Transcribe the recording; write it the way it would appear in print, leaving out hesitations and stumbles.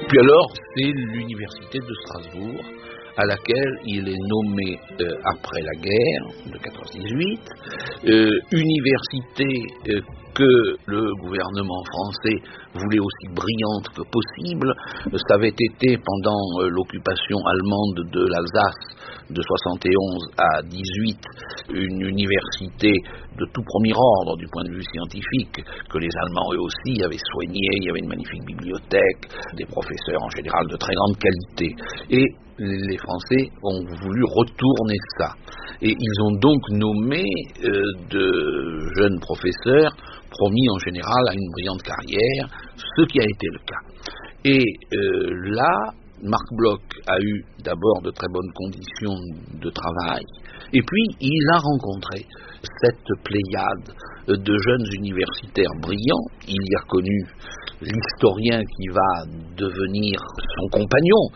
puis alors, c'est l'université de Strasbourg, à laquelle il est nommé après la guerre de 14-18, université que le gouvernement français voulait aussi brillante que possible. Ça avait été pendant l'occupation allemande de l'Alsace de 71 à 18 une université de tout premier ordre du point de vue scientifique, que les Allemands eux aussi avaient soigné. Il y avait une magnifique bibliothèque, des professeurs en général de très grande qualité. Et les Français ont voulu retourner ça. Et ils ont donc nommé de jeunes professeurs promis en général à une brillante carrière, ce qui a été le cas. Et là, Marc Bloch a eu d'abord de très bonnes conditions de travail, et puis il a rencontré cette pléiade de jeunes universitaires brillants. Il y a connu l'historien qui va devenir son compagnon,